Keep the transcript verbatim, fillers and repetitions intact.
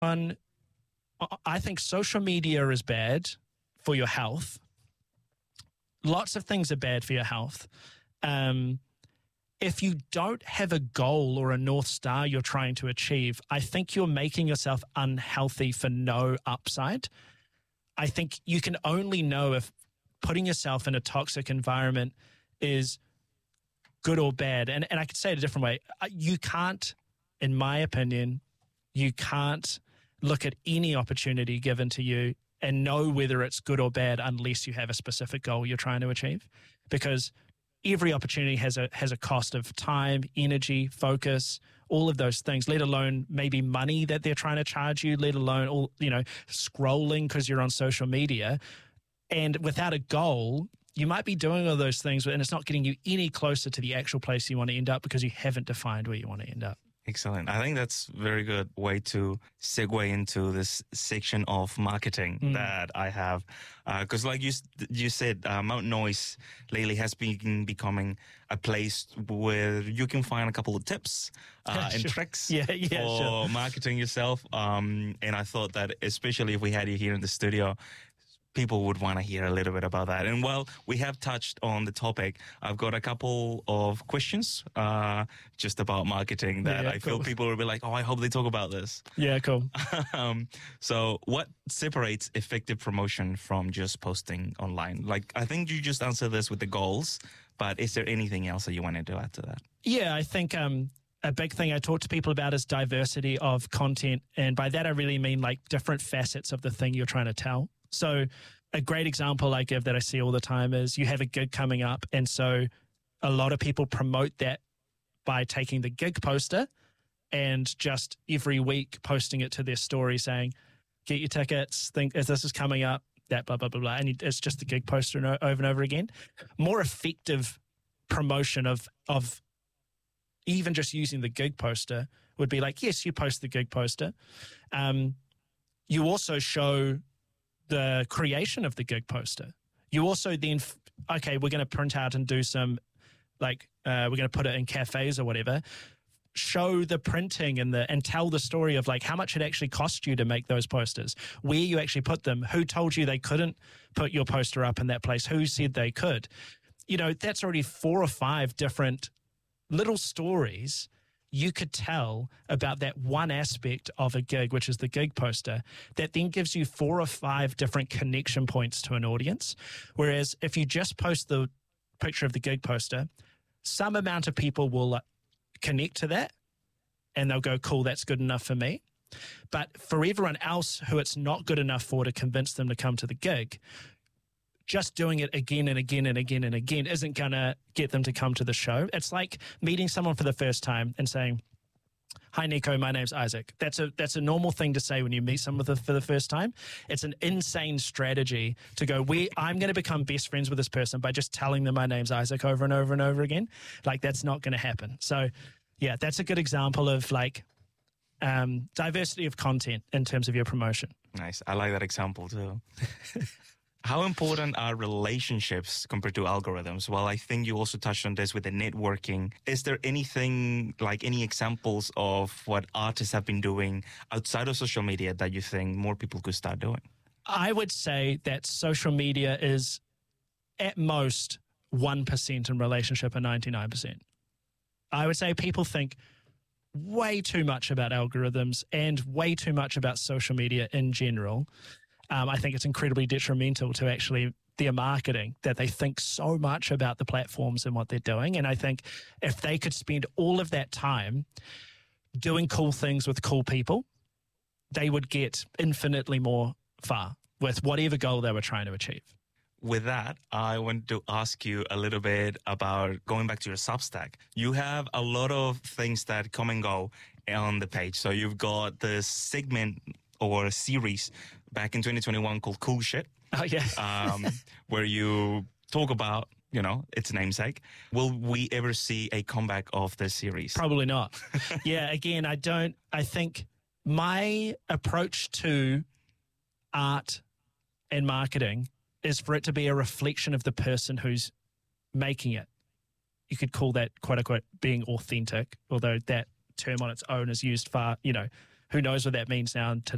One, I think social media is bad for your health. Lots of things are bad for your health. Um, if you don't have a goal or a North Star you're trying to achieve, I think you're making yourself unhealthy for no upside. I think you can only know if putting yourself in a toxic environment is good or bad. And, and I could say it a different way. You can't, in my opinion, you can't look at any opportunity given to you and know whether it's good or bad unless you have a specific goal you're trying to achieve. Because every opportunity has a has a cost of time, energy, focus, all of those things, let alone maybe money that they're trying to charge you, let alone all, you know, scrolling because you're on social media. And without a goal, you might be doing all those things and it's not getting you any closer to the actual place you want to end up because you haven't defined where you want to end up. Excellent. I think that's a very good way to segue into this section of marketing mm. that I have. Because uh, like you you said, uh, Mount Noise lately has been becoming a place where you can find a couple of tips uh, and sure. tricks yeah, yeah, for sure. marketing yourself. Um, and I thought that especially if we had you here in the studio, people would want to hear a little bit about that. And while we have touched on the topic, I've got a couple of questions uh, just about marketing that yeah, I cool. feel people will be like, oh, I hope they talk about this. Yeah, cool. um, so what separates effective promotion from just posting online? Like, I think you just answered this with the goals, but is there anything else that you wanted to add to that? Yeah, I think um, a big thing I talk to people about is diversity of content. And by that, I really mean like different facets of the thing you're trying to tell. So a great example I give that I see all the time is you have a gig coming up. And so a lot of people promote that by taking the gig poster and just every week posting it to their story saying, get your tickets, think if this is coming up, that blah, blah, blah, blah. And it's just the gig poster over and over again. More effective promotion of, of even just using the gig poster would be like, yes, you post the gig poster. Um, you also show the creation of the gig poster. You also then, okay, we're going to print out and do some, like, uh, we're going to put it in cafes or whatever. Show the printing and the and tell the story of like how much it actually cost you to make those posters, where you actually put them, who told you they couldn't put your poster up in that place, who said they could. You know, that's already four or five different little stories you could tell about that one aspect of a gig, which is the gig poster, that then gives you four or five different connection points to an audience. Whereas if you just post the picture of the gig poster, some amount of people will connect to that and they'll go, cool, that's good enough for me. But for everyone else who it's not good enough for to convince them to come to the gig, just doing it again and again and again and again isn't going to get them to come to the show. It's like meeting someone for the first time and saying, hi, Nico, my name's Isaac. That's a that's a normal thing to say when you meet someone for the first time. It's an insane strategy to go, we, I'm going to become best friends with this person by just telling them my name's Isaac over and over and over again. Like, that's not going to happen. So, yeah, that's a good example of, like, um, diversity of content in terms of your promotion. Nice. I like that example, too. How important are relationships compared to algorithms? Well, I think you also touched on this with the networking. Is there anything, like any examples of what artists have been doing outside of social media that you think more people could start doing? I would say that social media is at most one percent in relationship and ninety-nine percent. I would say people think way too much about algorithms and way too much about social media in general. Um, I think it's incredibly detrimental to actually their marketing, that they think so much about the platforms and what they're doing. And I think if they could spend all of that time doing cool things with cool people, they would get infinitely more far with whatever goal they were trying to achieve. With that, I want to ask you a little bit about going back to your Substack. You have a lot of things that come and go on the page. So you've got this segment or a series back in twenty twenty-one called Cool Shit. Oh, yeah. um, where you talk about, you know, its namesake. Will we ever see a comeback of this series? Probably not. Yeah, again, I don't, I think my approach to art and marketing is for it to be a reflection of the person who's making it. You could call that, quote unquote, being authentic, although that term on its own is used far, you know, who knows what that means now today.